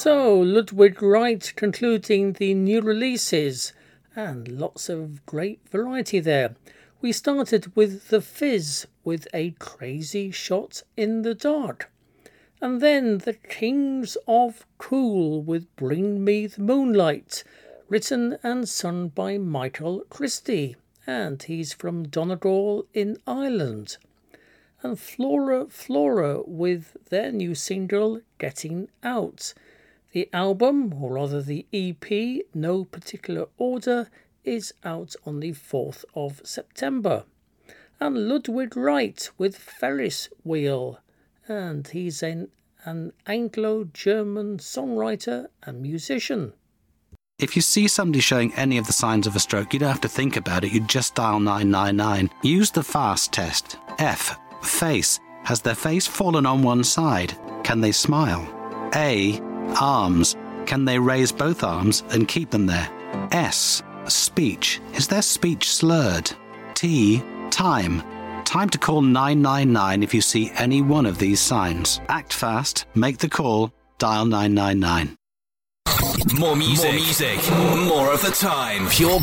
So, Ludwig Wright concluding the new releases, and lots of great variety there. We started with The Fizz with A Crazy Shot in the Dark, and then The Kings of Cool with Bring Me the Moonlight, written and sung by Michael Christie, and he's from Donegal in Ireland. And Flora with their new single Getting Out. The album, or rather the EP, no particular order, is out on the 4th of September. And Ludwig Wright with Ferris Wheel, and he's an Anglo-German songwriter and musician. If you see somebody showing any of the signs of a stroke, you don't have to think about it, you just dial 999. Use the FAST test. F. Face. Has their face fallen on one side? Can they smile? A. Arms. Can they raise both arms and keep them there? S. Speech. Is their speech slurred? T. Time. Time to call 999 if you see any one of these signs. Act fast, make the call, dial 999. More music, more of the time. Pure